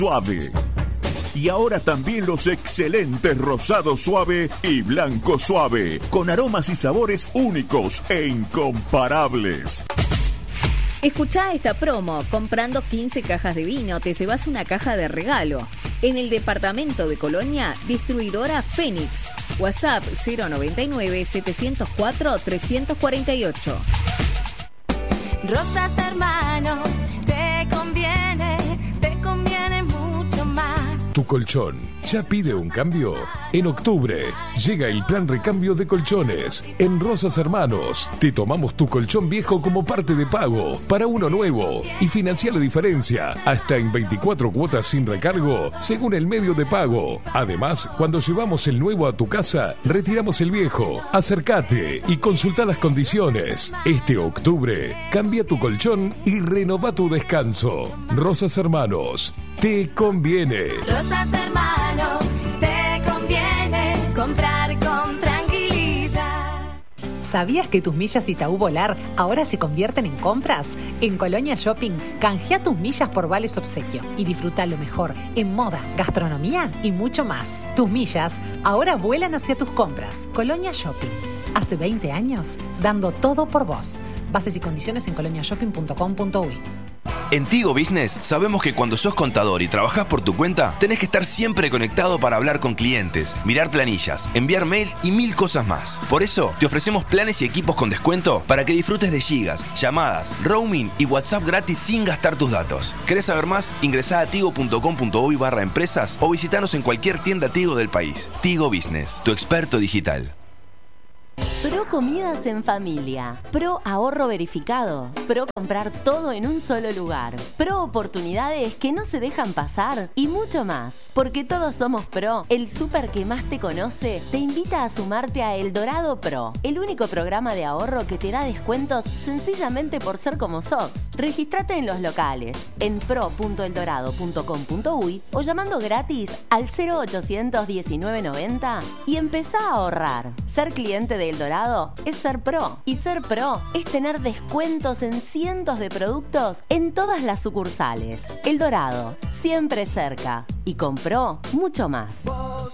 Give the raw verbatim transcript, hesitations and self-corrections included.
Suave. Y ahora también los excelentes Rosado Suave y Blanco Suave, con aromas y sabores únicos e incomparables. Escuchá esta promo. Comprando quince cajas de vino te llevas una caja de regalo. En el departamento de Colonia, distribuidora Fénix. WhatsApp cero noventa y nueve, setecientos cuatro, trescientos cuarenta y ocho. Rosas Hermanos, te conviene, te conviene mucho más. Tu colchón, ¿ya pide un cambio? En octubre llega el plan recambio de colchones en Rosas Hermanos. Te tomamos tu colchón viejo como parte de pago para uno nuevo y financia la diferencia hasta en veinticuatro cuotas sin recargo según el medio de pago. Además, cuando llevamos el nuevo a tu casa, retiramos el viejo. Acércate y consulta las condiciones. Este octubre, cambia tu colchón y renova tu descanso. Rosas Hermanos, te conviene. Rosas Hermanos, te conviene comprar con tranquilidad. ¿Sabías que tus millas Itaú Volar ahora se convierten en compras? En Colonia Shopping, canjea tus millas por vales obsequio y disfruta lo mejor en moda, gastronomía y mucho más. Tus millas ahora vuelan hacia tus compras. Colonia Shopping. Hace veinte años, dando todo por vos. Bases y condiciones en colonia shopping punto com punto uy. En Tigo Business sabemos que cuando sos contador y trabajás por tu cuenta, tenés que estar siempre conectado para hablar con clientes, mirar planillas, enviar mails y mil cosas más. Por eso, te ofrecemos planes y equipos con descuento para que disfrutes de gigas, llamadas, roaming y WhatsApp gratis sin gastar tus datos. ¿Querés saber más? Ingresá a tigo punto com punto uy barra empresas o visitanos en cualquier tienda Tigo del país. Tigo Business, tu experto digital. Pro Comidas en Familia, Pro Ahorro Verificado, Pro Comprar todo en un solo lugar, Pro Oportunidades que no se dejan pasar y mucho más. Porque todos somos Pro, el súper que más te conoce te invita a sumarte a El Dorado Pro, el único programa de ahorro que te da descuentos sencillamente por ser como sos. Regístrate en los locales, en pro punto el dorado punto com punto uy o llamando gratis al cero ochocientos diecinueve noventa y empezá a ahorrar. Ser cliente de El Dorado es ser Pro. Y ser Pro es tener descuentos en cientos de productos en todas las sucursales. El Dorado, siempre cerca. Y con Pro, mucho más.